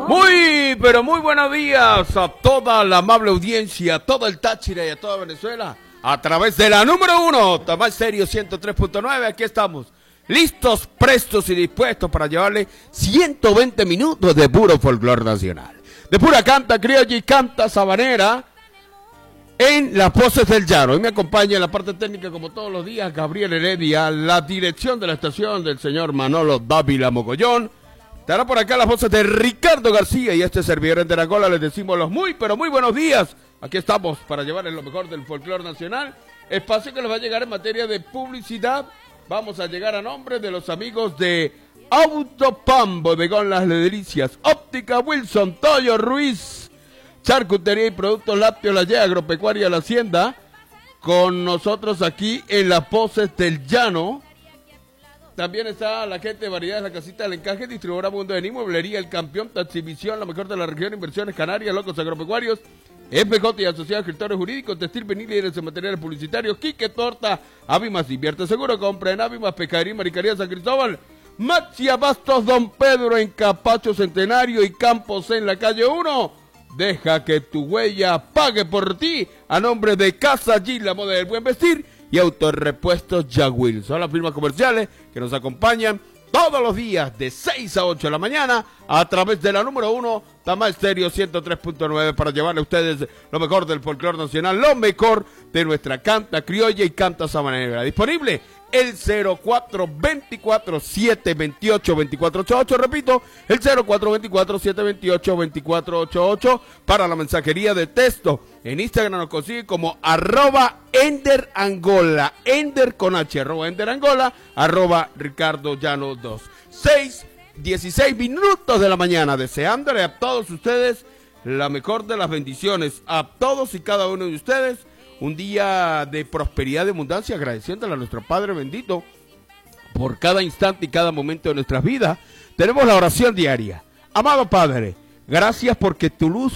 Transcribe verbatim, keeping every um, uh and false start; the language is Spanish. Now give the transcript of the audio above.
Muy, pero muy buenos días a toda la amable audiencia, a todo el Táchira y a toda Venezuela, a través de la número uno, Tamás Stereo ciento tres punto nueve, aquí estamos, listos, prestos y dispuestos para llevarle ciento veinte minutos de puro folclor nacional, de pura canta criolla y canta sabanera, en las voces del llano. Hoy me acompaña en la parte técnica, como todos los días, Gabriel Heredia, la dirección de la estación del señor Manolo Dávila Mogollón. Estará por acá las voces de Ricardo García y este servidor en Angola. Les decimos los muy, pero muy buenos días. Aquí estamos para llevarles lo mejor del folclor nacional. Espacio que les va a llegar en materia de publicidad. Vamos a llegar a nombre de los amigos de Autopam, Bodegón Las Delicias, Óptica Wilson, Toyo Ruiz, Charcutería y Productos Lácteos La Yea, Agropecuaria La Hacienda. Con nosotros aquí en las voces del llano. También está la gente de Variedades, la Casita del Encaje, Distribuidora Mundo de Mueblería, El Campeón, Taxivisión, la mejor de la región, Inversiones Canarias, Locos Agropecuarios, F J y Asociados Escritores Jurídicos, Textil, Vinil, líderes en materiales publicitarios, Quique Torta, Avimas Invierte Seguro, compra en Avimas, Pescadería y Maricaría San Cristóbal, Maxi Abastos Don Pedro en Capacho Centenario y Campos en la calle uno. Deja que tu huella pague por ti, a nombre de Casa G, la moda del buen vestir, y Autorepuestos Jagwil. Son las firmas comerciales que nos acompañan todos los días de seis a ocho de la mañana a través de la número uno, Tamás Stereo ciento tres punto nueve, para llevarle a ustedes lo mejor del folclor nacional, lo mejor de nuestra canta criolla y canta sabanera. Disponible el cero cuatro veinticuatro, siete veintiocho, veinticuatro ochenta y ocho, repito, el cero cuatro veinticuatro, siete veintiocho, veinticuatro ochenta y ocho para la mensajería de texto. En Instagram nos consigue como arroba Ender Angola, Ender con H, arroba Ender Angola, arroba Ricardo Llano dos. seis, dieciséis minutos de la mañana, deseándole a todos ustedes la mejor de las bendiciones, a todos y cada uno de ustedes, un día de prosperidad y abundancia, agradeciéndole a nuestro Padre bendito por cada instante y cada momento de nuestras vidas. Tenemos la oración diaria. Amado Padre, gracias porque tu luz